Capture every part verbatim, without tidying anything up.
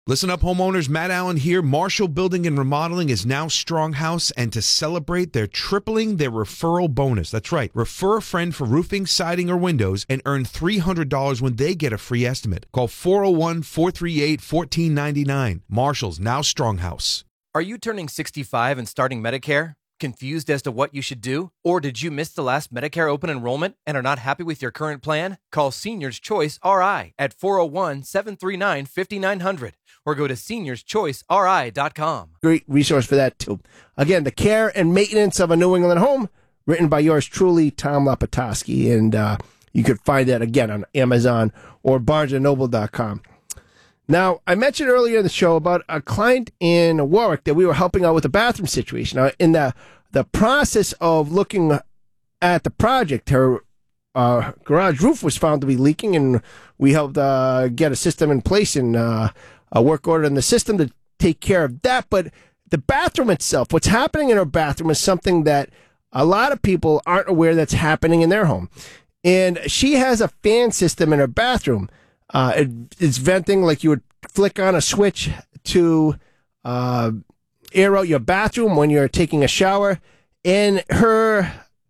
Listen up, homeowners. Matt Allen here. Marshall Building and Remodeling is now Stronghouse, and to celebrate, they're tripling their referral bonus. That's right. Refer a friend for roofing, siding, or windows and earn three hundred dollars when they get a free estimate. Call four oh one, four three eight, one four nine nine. Marshall's now Stronghouse. Are you turning sixty-five and starting Medicare? Confused as to what you should do? Or did you miss the last Medicare open enrollment and are not happy with your current plan? Call Seniors Choice R I at four oh one, seven three nine, five nine zero zero or go to seniors choice r i dot com. Great resource for that, too. Again, The Care and Maintenance of a New England Home, written by yours truly, Tom Lapatosky. And uh, you could find that, again, on Amazon or barnes and noble dot com. Now, I mentioned earlier in the show about a client in Warwick that we were helping out with the bathroom situation. Now, in the the process of looking at the project, her uh, garage roof was found to be leaking, and we helped uh, get a system in place and uh, a work order in the system to take care of that. But the bathroom itself, what's happening in her bathroom is something that a lot of people aren't aware that's happening in their home. And she has a fan system in her bathroom. Uh, it, it's venting like you would flick on a switch to uh, air out your bathroom when you're taking a shower. And her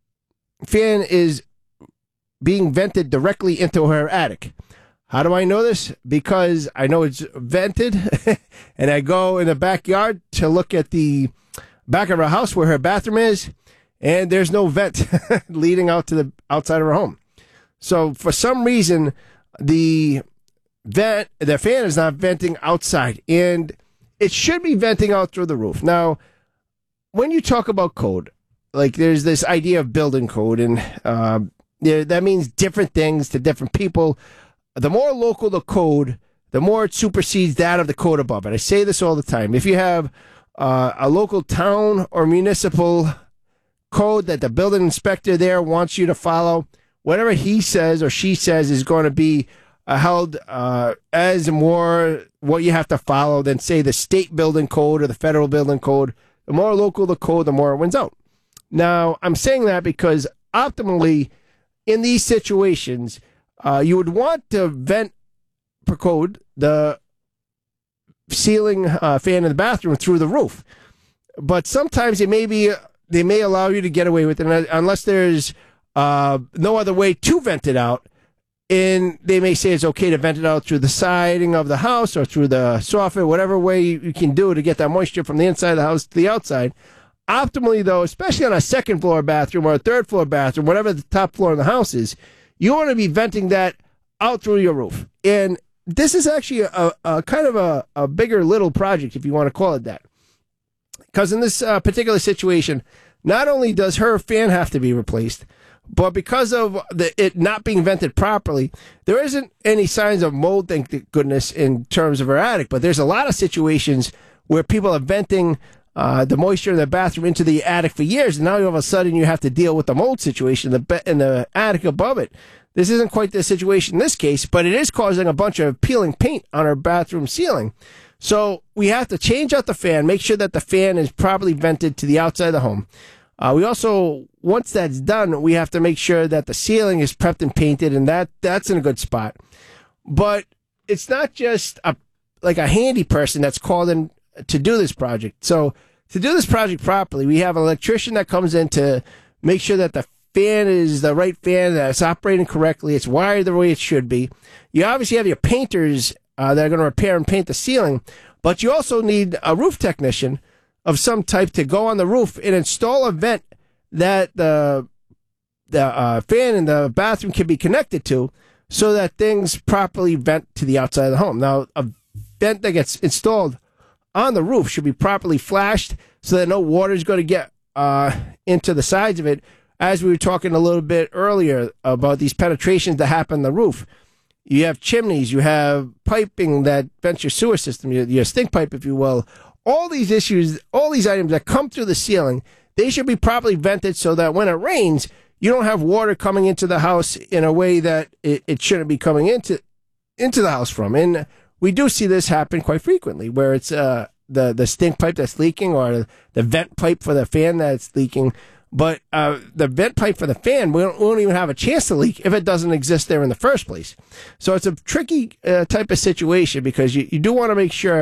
fan is being vented directly into her attic. How do I know this? Because I know it's vented, and I go in the backyard to look at the back of her house where her bathroom is, and there's no vent leading out to the outside of her home. So for some reason, the vent, the fan is not venting outside, and it should be venting out through the roof. Now, when you talk about code, like there's this idea of building code, and uh, yeah, that means different things to different people. The more local the code, the more it supersedes that of the code above it. I say this all the time. If you have uh, a local town or municipal code that the building inspector there wants you to follow, whatever he says or she says is going to be uh, held uh, as more what you have to follow than, say, the state building code or the federal building code. The more local the code, the more it wins out. Now, I'm saying that because optimally, in these situations, uh, you would want to vent per code the ceiling uh, fan in the bathroom through the roof. But sometimes it may be, they may allow you to get away with it unless there's uh, no other way to vent it out. And they may say it's okay to vent it out through the siding of the house or through the soffit, whatever way you can do to get that moisture from the inside of the house to the outside. Optimally, though, especially on a second floor bathroom or a third floor bathroom, whatever the top floor of the house is, you want to be venting that out through your roof. And this is actually a, a kind of a, a bigger little project, if you want to call it that. Because in this uh, particular situation, not only does her fan have to be replaced, but because of the, it not being vented properly, there isn't any signs of mold, thank goodness, in terms of her attic. But there's a lot of situations where people are venting uh, the moisture in the bathroom into the attic for years, and now all of a sudden you have to deal with the mold situation in the, be- in the attic above it. This isn't quite the situation in this case, but it is causing a bunch of peeling paint on our bathroom ceiling. So we have to change out the fan, make sure that the fan is properly vented to the outside of the home. Uh, we also, once that's done, we have to make sure that the ceiling is prepped and painted, and that that's in a good spot. But it's not just a like a handy person that's called in to do this project. So to do this project properly, we have an electrician that comes in to make sure that the fan is the right fan, that it's operating correctly, it's wired the way it should be. You obviously have your painters uh, that are going to repair and paint the ceiling, but you also need a roof technician of some type to go on the roof and install a vent that the the uh, fan in the bathroom can be connected to so that things properly vent to the outside of the home. Now, a vent that gets installed on the roof should be properly flashed so that no water is going to get uh, into the sides of it. As we were talking a little bit earlier about these penetrations that happen in the roof, you have chimneys, you have piping that vents your sewer system, your, your stink pipe, if you will. All these issues, all these items that come through the ceiling, they should be properly vented so that when it rains, you don't have water coming into the house in a way that it, it shouldn't be coming into into the house from. And we do see this happen quite frequently, where it's uh, the, the stink pipe that's leaking or the vent pipe for the fan that's leaking. But uh, the vent pipe for the fan, we don't, we don't even have a chance to leak if it doesn't exist there in the first place. So it's a tricky uh, type of situation because you, you do want to make sure